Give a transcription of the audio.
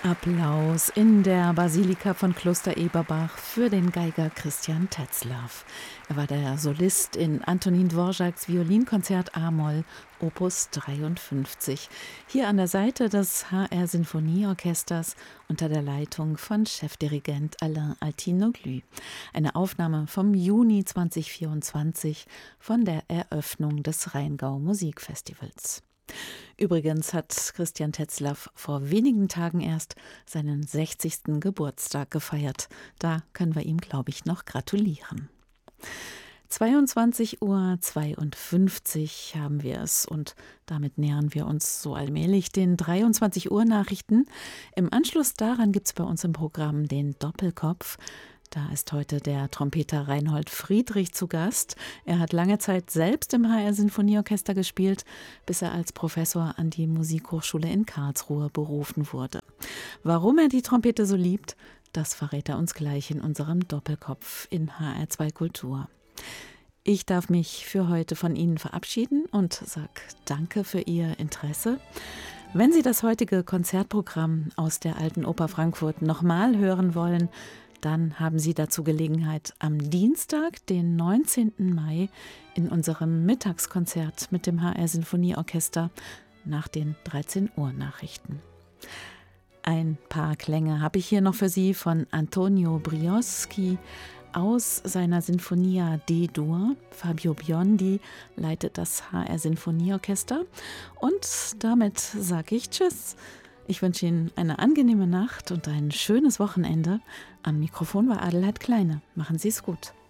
Applaus in der Basilika von Kloster Eberbach für den Geiger Christian Tetzlaff. Er war der Solist in Antonin Dvořáks Violinkonzert A-Moll, Opus 53, hier an der Seite des HR Sinfonieorchesters unter der Leitung von Chefdirigent Alain Altinoglu. Eine Aufnahme vom Juni 2024 von der Eröffnung des Rheingau Musikfestivals. Übrigens hat Christian Tetzlaff vor wenigen Tagen erst seinen 60. Geburtstag gefeiert. Da können wir ihm, glaube ich, noch gratulieren. 22:52 Uhr haben wir es und damit nähern wir uns so allmählich den 23 Uhr Nachrichten. Im Anschluss daran gibt es bei uns im Programm den Doppelkopf. Da ist heute der Trompeter Reinhold Friedrich zu Gast. Er hat lange Zeit selbst im HR Sinfonieorchester gespielt, bis er als Professor an die Musikhochschule in Karlsruhe berufen wurde. Warum er die Trompete so liebt, das verrät er uns gleich in unserem Doppelkopf in HR2 Kultur. Ich darf mich für heute von Ihnen verabschieden und sage danke für Ihr Interesse. Wenn Sie das heutige Konzertprogramm aus der Alten Oper Frankfurt nochmal hören wollen, dann haben Sie dazu Gelegenheit am Dienstag, den 19. Mai, in unserem Mittagskonzert mit dem HR Sinfonieorchester nach den 13 Uhr Nachrichten. Ein paar Klänge habe ich hier noch für Sie von Antonio Brioschi aus seiner Sinfonia D-Dur. Fabio Biondi leitet das HR Sinfonieorchester. Und damit sage ich Tschüss. Ich wünsche Ihnen eine angenehme Nacht und ein schönes Wochenende. Am Mikrofon war Adelheid Kleine. Machen Sie es gut.